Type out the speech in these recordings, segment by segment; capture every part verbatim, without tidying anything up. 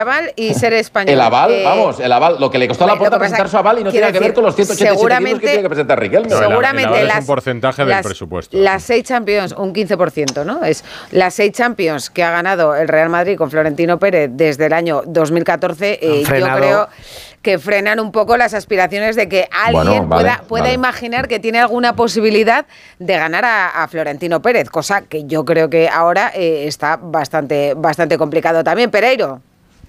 aval y ser español. El aval, eh, vamos, el aval, lo que le costó a Laporta presentar su aval y no tiene que decir, ver con los ciento ochenta y siete kilos que tiene que presentar Riquelme. No, seguramente el aval las, es un porcentaje las, del presupuesto. Las seis Champions, un quince por ciento, ¿no? Es las seis Champions que ha ganado el Real Madrid con Florentino Pérez desde el año dos mil catorce, eh, yo creo que frenan un poco las aspiraciones de que alguien bueno, vale, pueda, pueda vale. imaginar que tiene alguna posibilidad de ganar a, a Florentino Pérez, cosa que yo creo que ahora eh, está bastante, bastante complicado también. Pereiro.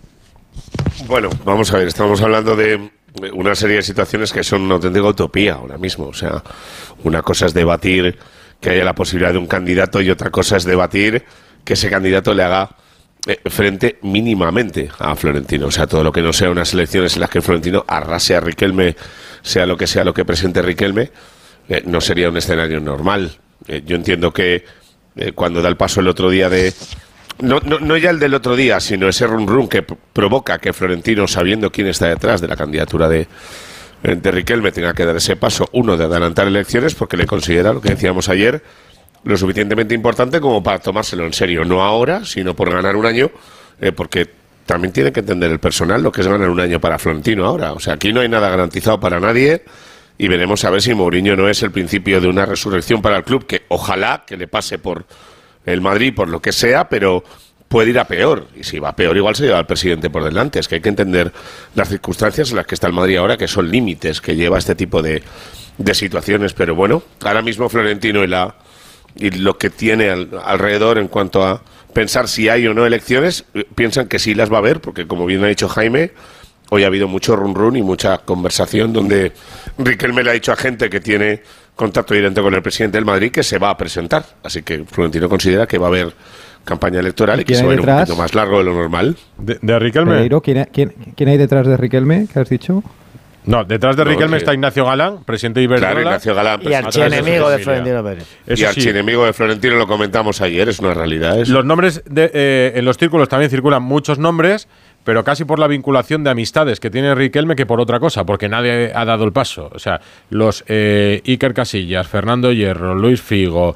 Bueno, vamos a ver, estamos hablando de una serie de situaciones que son una auténtica utopía ahora mismo. O sea, una cosa es debatir que haya la posibilidad de un candidato y otra cosa es debatir que ese candidato le haga eh, frente mínimamente a Florentino. O sea, todo lo que no sea unas elecciones en las que Florentino arrase a Riquelme, sea lo que sea lo que presente Riquelme, eh, no sería un escenario normal. Eh, yo entiendo que eh, cuando da el paso el otro día de... No, no, no ya el del otro día, sino ese rum rum que p- provoca que Florentino, sabiendo quién está detrás de la candidatura de, de Riquelme, tenga que dar ese paso, uno, de adelantar elecciones, porque le considera, lo que decíamos ayer, lo suficientemente importante como para tomárselo en serio, no ahora, sino por ganar un año, eh, porque también tiene que entender el personal lo que es ganar un año para Florentino ahora. O sea, aquí no hay nada garantizado para nadie y veremos a ver si Mourinho no es el principio de una resurrección para el club, que ojalá que le pase por el Madrid, por lo que sea, pero puede ir a peor. Y si va a peor, igual se lleva al presidente por delante. Es que hay que entender las circunstancias en las que está el Madrid ahora, que son límites que lleva este tipo de, de situaciones. Pero bueno, ahora mismo Florentino y, la, y lo que tiene al, alrededor en cuanto a pensar si hay o no elecciones, piensan que sí las va a haber, porque como bien ha dicho Jaime, hoy ha habido mucho run run y mucha conversación donde Riquelme le ha dicho a gente que tiene contacto directo con el presidente del Madrid que se va a presentar. Así que Florentino considera que va a haber campaña electoral y que se va a ir un poquito más largo de lo normal. ¿De, de Riquelme? Pereiro, ¿quién, quién, ¿Quién hay detrás de Riquelme? ¿Qué has dicho? No, detrás de No, Riquelme que- está Ignacio Galán, presidente de Iberdrola. Claro, Ignacio Galán. Y presidente archienemigo de familia. Florentino Pérez. Y Eso sí, archienemigo de Florentino, lo comentamos ayer, es una realidad. Eso. los nombres de, eh, en los círculos también circulan muchos nombres, pero casi por la vinculación de amistades que tiene Riquelme que por otra cosa, porque nadie ha dado el paso. O sea, los eh, Iker Casillas, Fernando Hierro, Luis Figo,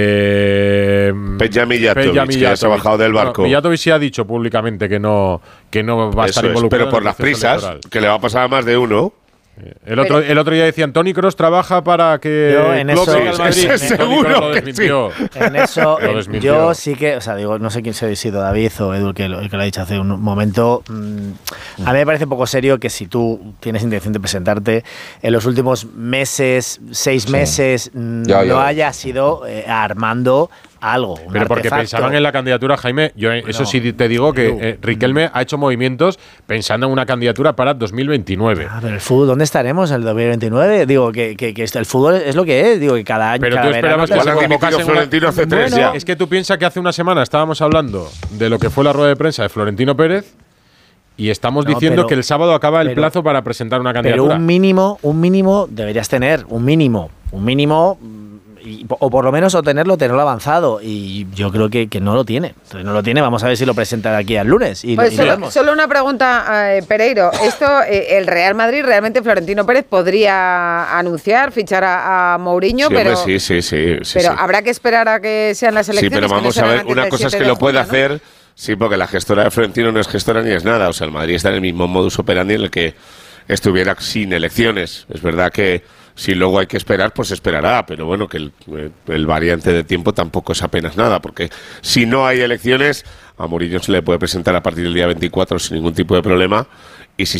eh, Peja Mijatovic, Peja que ya se ha bajado del barco. No, Mijatovic sí ha dicho públicamente que no, que no va a Eso estar es, involucrado. pero por en el las proceso prisas, electoral. que le va a pasar a más de uno. El otro, el otro día decían, Toni Kroos trabaja para que Yo en Klopp eso- venga al Sí, Madrid. sí, Toni Kroos seguro lo que desmintió. En eso, Lo eh, desmintió. yo sí que, o sea, digo, no sé quién sé si David o Edu el que, lo, el que lo ha dicho hace un momento. Mmm, a mí me parece poco serio que si tú tienes intención de presentarte en los últimos meses, seis Sí. meses, mm, Ya, ya. no hayas ido eh, armando algo. Un Pero porque artefacto. pensaban en la candidatura, Jaime. Yo eh, eso sí te digo que eh, Riquelme ha hecho movimientos pensando en una candidatura para dos mil veintinueve. Ah, pero el fútbol, ¿dónde estaremos en el dos mil veintinueve? Digo, que, que, que el fútbol es lo que es. Digo, que cada año. Pero cada tú esperabas verano que Igual se han dimitido convocasen una- Florentino hace tres Bueno, ya. es que tú piensas que hace una semana estábamos hablando de lo que fue la rueda de prensa de Florentino Pérez y estamos No, diciendo pero- que el sábado acaba el pero- plazo para presentar una Pero candidatura. un mínimo, un mínimo deberías tener, un mínimo, un mínimo, mm, y- o por lo menos o tenerlo, tenerlo avanzado. Y yo creo que, que no lo tiene. Entonces no lo tiene, vamos a ver si lo presenta de aquí al lunes. Y, Pues y lo solo, vemos. solo una pregunta, eh, Pereiro. Esto, eh, el Real Madrid, realmente Florentino Pérez podría anunciar, fichar a, a Mourinho, Sí, pero, hombre, sí, sí, sí. sí, pero sí. habrá que esperar a que sean las Sí, elecciones. pero que no vamos a serán ver, antes una del cosa es siete que de lo puede junio, ¿no? hacer, sí, porque la gestora de Florentino no es gestora ni es nada. O sea, el Madrid está en el mismo modus operandi en el que estuviera sin elecciones. Es verdad que si luego hay que esperar, pues esperará, pero bueno, que el, el variante de tiempo tampoco es apenas nada, porque si no hay elecciones, a Mourinho se le puede presentar a partir del día veinticuatro sin ningún tipo de problema